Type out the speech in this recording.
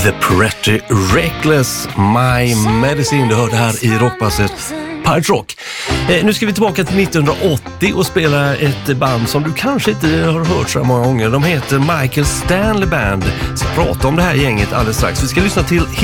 The Pretty Reckless, My Medicine. Du hörde här i rockpasset Pirate Rock. Nu ska vi tillbaka till 1980 och spela ett band som du kanske inte har hört så många gånger. De heter Michael Stanley Band. Vi ska prata om det här gänget alldeles strax. Vi ska lyssna till